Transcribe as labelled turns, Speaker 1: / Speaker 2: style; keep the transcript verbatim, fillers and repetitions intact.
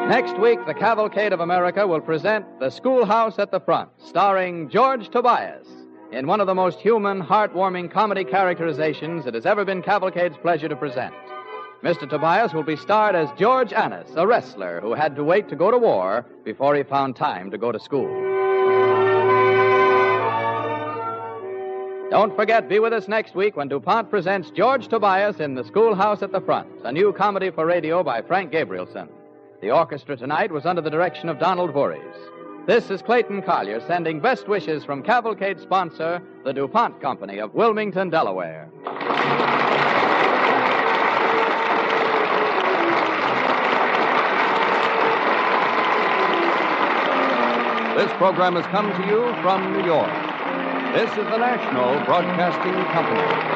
Speaker 1: Next week, the Cavalcade of America will present The Schoolhouse at the Front, starring George Tobias, in one of the most human, heartwarming comedy characterizations it has ever been Cavalcade's pleasure to present. Mister Tobias will be starred as George Annis, a wrestler who had to wait to go to war before he found time to go to school. Don't forget, be with us next week when DuPont presents George Tobias in The Schoolhouse at the Front, a new comedy for radio by Frank Gabrielson. The orchestra tonight was under the direction of Donald Voorhees. This is Clayton Collier sending best wishes from Cavalcade sponsor, the DuPont Company of Wilmington, Delaware.
Speaker 2: This program has come to you from New York. This is the National Broadcasting Company.